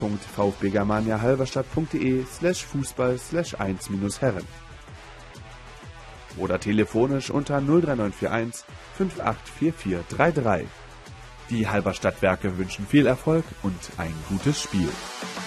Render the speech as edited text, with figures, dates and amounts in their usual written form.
www.vfbgermaniahalberstadt.de/fußball/1-Herren oder telefonisch unter 03941 584433. Die Halberstadtwerke wünschen viel Erfolg und ein gutes Spiel.